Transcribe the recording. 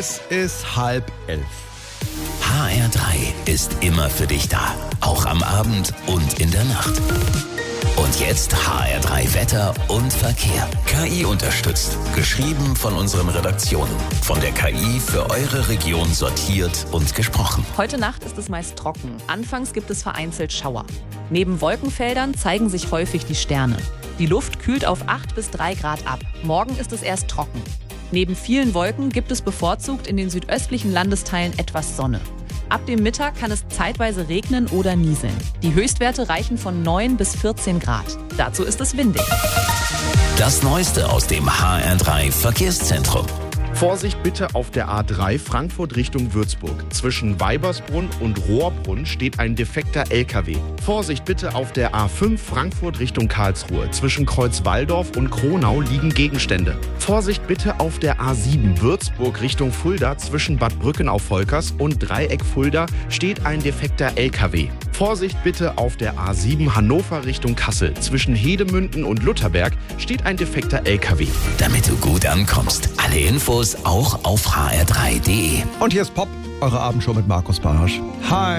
Es ist 10:30. HR3 ist immer für dich da. Auch am Abend und in der Nacht. Und jetzt HR3 Wetter und Verkehr. KI unterstützt. Geschrieben von unseren Redaktionen. Von der KI für eure Region sortiert und gesprochen. Heute Nacht ist es meist trocken. Anfangs gibt es vereinzelt Schauer. Neben Wolkenfeldern zeigen sich häufig die Sterne. Die Luft kühlt auf 8 bis 3 Grad ab. Morgen ist es erst trocken. Neben vielen Wolken gibt es bevorzugt in den südöstlichen Landesteilen etwas Sonne. Ab dem Mittag kann es zeitweise regnen oder nieseln. Die Höchstwerte reichen von 9 bis 14 Grad. Dazu ist es windig. Das Neueste aus dem HR3 Verkehrszentrum. Vorsicht bitte auf der A3 Frankfurt Richtung Würzburg. Zwischen Weibersbrunn und Rohrbrunn steht ein defekter LKW. Vorsicht bitte auf der A5 Frankfurt Richtung Karlsruhe. Zwischen Kreuzwaldorf und Kronau liegen Gegenstände. Vorsicht bitte auf der A7 Würzburg Richtung Fulda. Zwischen Bad Brücken auf Volkers und Dreieck Fulda steht ein defekter LKW. Vorsicht bitte auf der A7 Hannover Richtung Kassel. Zwischen Hedemünden und Lutherberg steht ein defekter LKW. Damit du gut ankommst. Alle Infos auch auf hr3.de. Und hier ist Pop, eure Abendshow mit Markus Barsch. Hi.